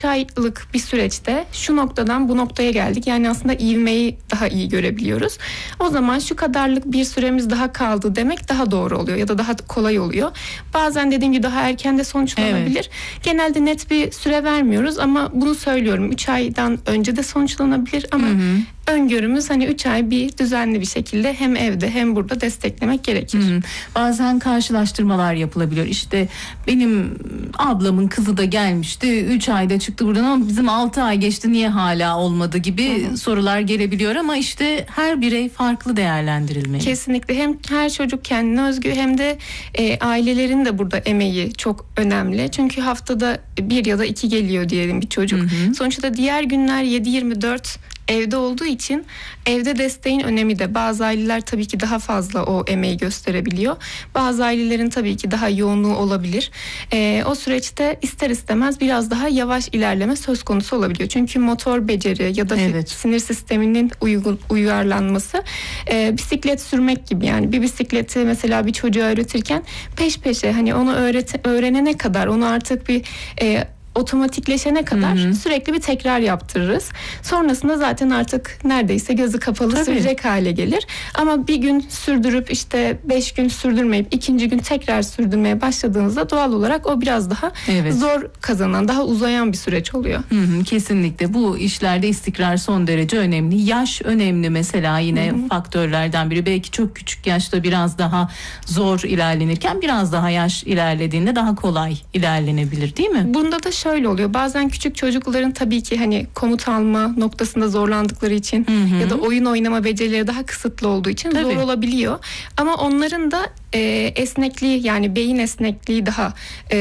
aylık bir süreçte şu noktadan bu noktaya geldik. Yani aslında ivmeyi daha iyi görebiliyoruz. O zaman şu kadarlık bir süremiz daha kaldı demek daha doğru oluyor ya da daha kolay oluyor. Bazen dediğim gibi daha erken de sonuçlanabilir. Evet. Genelde net bir süre vermiyoruz ama bunu söylüyorum. 3 aydan önce de sonuçlanabilir ama öngörümüz hani 3 ay bir düzenli bir şekilde hem evde hem burada desteklemek gerekir. Bazen karşılaştırmalar yapılabiliyor. İşte benim ablamın kızı da gelmişti. 3 ayda çıktı buradan ama bizim 6 ay geçti niye hala olmadı gibi sorular gelebiliyor ama işte her birey farklı değerlendirilmeli. Kesinlikle hem her çocuk kendine özgü hem de ailelerin de burada emeği çok önemli. Çünkü haftada 1 ya da 2 geliyor diyelim bir çocuk. Sonuçta diğer günler 7-24 evde olduğu için evde desteğin önemi de bazı aileler tabii ki daha fazla o emeği gösterebiliyor. Bazı ailelerin tabii ki daha yoğunluğu olabilir. O süreçte ister istemez biraz daha yavaş ilerleme söz konusu olabiliyor. Çünkü motor beceri ya da sinir sisteminin uyarlanması bisiklet sürmek gibi yani bir bisikleti mesela bir çocuğa öğretirken peş peşe hani onu öğrenene kadar onu artık bir otomatikleşene kadar sürekli bir tekrar yaptırırız. Sonrasında zaten artık neredeyse gözü kapalı sürecek hale gelir. Ama bir gün sürdürüp işte 5 gün sürdürmeyip 2. gün tekrar sürdürmeye başladığınızda doğal olarak o biraz daha zor kazanan, daha uzayan bir süreç oluyor. Kesinlikle bu işlerde istikrar son derece önemli. Yaş önemli mesela yine faktörlerden biri. Belki çok küçük yaşta biraz daha zor ilerlenirken biraz daha yaş ilerlediğinde daha kolay ilerlenebilir değil mi? Bunda da şöyle oluyor. Bazen küçük çocukların tabii ki hani komut alma noktasında zorlandıkları için ya da oyun oynama becerileri daha kısıtlı olduğu için zor olabiliyor. Ama onların da esnekliği yani beyin esnekliği daha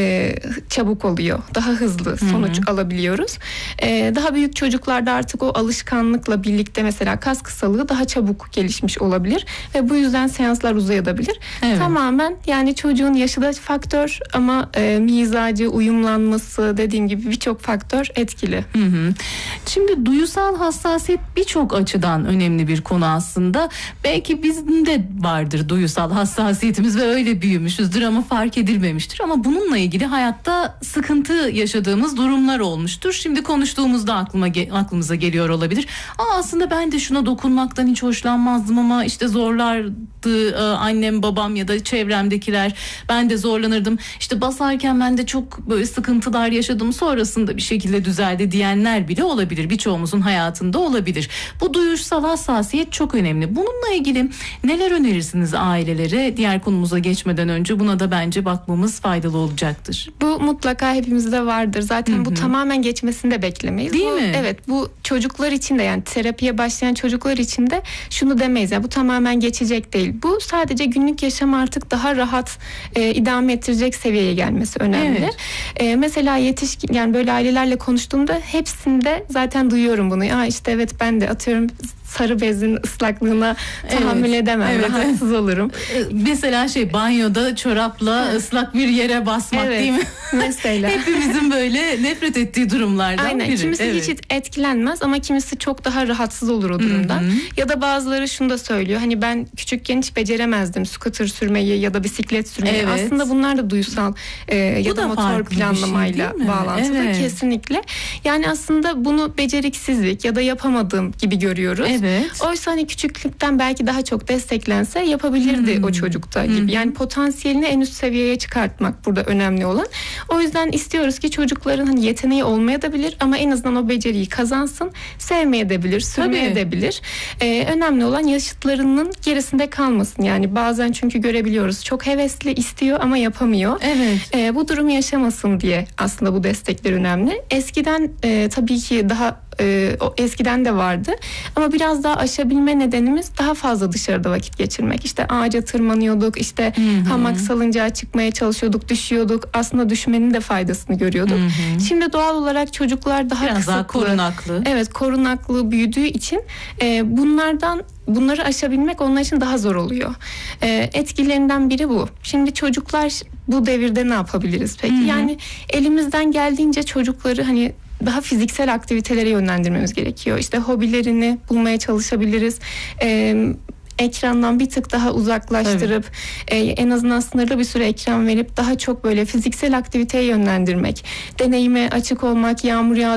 çabuk oluyor. Daha hızlı sonuç alabiliyoruz. Daha büyük çocuklarda artık o alışkanlıkla birlikte mesela kas kısalığı daha çabuk gelişmiş olabilir ve bu yüzden seanslar uzayabilir. Tamamen yani çocuğun yaşı da faktör ama mizacı, uyumlanması dediğim gibi birçok faktör etkili. Şimdi duyusal hassasiyet birçok açıdan önemli bir konu aslında. Belki bizim de vardır duyusal hassasiyetimiz ve öyle büyümüşüzdür ama fark edilmemiştir. Ama bununla ilgili hayatta sıkıntı yaşadığımız durumlar olmuştur. Şimdi konuştuğumuzda aklımıza geliyor olabilir. Aslında ben de şuna dokunmaktan hiç hoşlanmazdım ama işte zorlardı annem, babam ya da çevremdekiler. Ben de zorlanırdım. İşte basarken ben de çok böyle sıkıntılar yaşadım. Sonrasında bir şekilde düzeldi diyenler bile olabilir. Birçoğumuzun hayatında olabilir. Bu duyusal hassasiyet çok önemli. Bununla ilgili neler önerirsiniz ailelere? Diğer konumuza geçmeden önce buna da bence bakmamız faydalı olacaktır. Bu mutlaka hepimizde vardır. Zaten bu tamamen geçmesini de beklemeyiz. Değil mi? Evet, bu çocuklar için de yani terapiye başlayan çocuklar için de şunu demeyiz. Yani bu tamamen geçecek değil. Bu sadece günlük yaşam artık daha rahat idame ettirecek seviyeye gelmesi önemli. Mesela yetişkin yani böyle ailelerle konuştuğumda hepsinde zaten duyuyorum bunu. İşte evet ben de atıyorum sarı bezin ıslaklığına tahammül edemem. Rahatsız olurum. Mesela banyoda çorapla ıslak bir yere basmak değil mi? Mesela. Hepimizin böyle nefret ettiği durumlardan biri. Kimisi hiç etkilenmez ama kimisi çok daha rahatsız olur o durumdan. Ya da bazıları şunu da söylüyor. Hani ben küçükken hiç beceremezdim scooter sürmeyi ya da bisiklet sürmeyi. Aslında bunlar da duysal ya da motor planlamayla bağlantılı. Kesinlikle. Yani aslında bunu beceriksizlik ya da yapamadığım gibi görüyoruz. Oysa hani küçüklükten belki daha çok desteklense yapabilirdi o çocukta gibi. Yani potansiyelini en üst seviyeye çıkartmak burada önemli olan. O yüzden istiyoruz ki çocukların hani yeteneği olmayabilir ama en azından o beceriyi kazansın. Sevmeyebilir, sürmeyebilir. Önemli olan yaşıtlarının gerisinde kalmasın. Yani bazen çünkü görebiliyoruz. Çok hevesli istiyor ama yapamıyor. Bu durumu yaşamasın diye aslında bu destekler önemli. Eskiden tabii ki daha eskiden de vardı ama biraz daha aşabilme nedenimiz daha fazla dışarıda vakit geçirmek. İşte ağaca tırmanıyorduk, işte hamak salıncağa çıkmaya çalışıyorduk, düşüyorduk. Aslında düşmenin de faydasını görüyorduk. Şimdi doğal olarak çocuklar daha biraz kısıtlı, daha korunaklı. Korunaklı büyüdüğü için bunları aşabilmek onlar için daha zor oluyor. Etkilerinden biri bu. Şimdi çocuklar bu devirde ne yapabiliriz peki? Yani elimizden geldiğince çocukları hani daha fiziksel aktivitelere yönlendirmemiz gerekiyor. İşte hobilerini bulmaya çalışabiliriz. Ekrandan bir tık daha uzaklaştırıp en azından sınırlı bir süre ekran verip daha çok böyle fiziksel aktiviteye yönlendirmek. Deneyime açık olmak, yağmur yağ